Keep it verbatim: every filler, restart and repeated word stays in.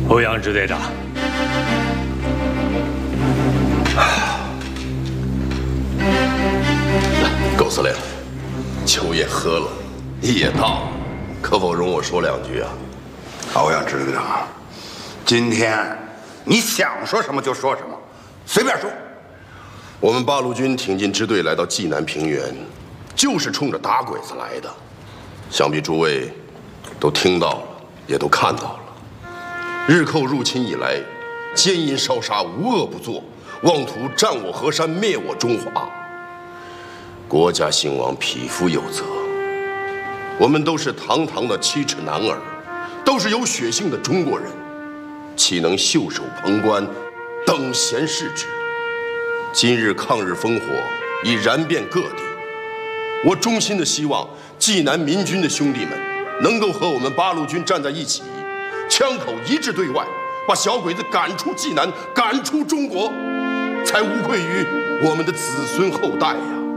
欧阳支队长， 狗司令，酒也喝了，夜也到了，可否容我说两句啊？ 欧阳支队长，今天你想说什么就说什么，随便说。 我们八路军挺进支队来到济南平原，就是冲着打鬼子来的，想必诸位都听到了，也都看到了。日寇入侵以来，奸淫烧杀，无恶不作，妄图占我河山，灭我中华。国家兴亡，匹夫有责。我们都是堂堂的七尺男儿，都是有血性的中国人，岂能袖手旁观，等闲视之？今日抗日烽火已燃遍各地，我衷心的希望济南民军的兄弟们能够和我们八路军站在一起，枪口一致对外，把小鬼子赶出济南，赶出中国，才无愧于我们的子孙后代呀！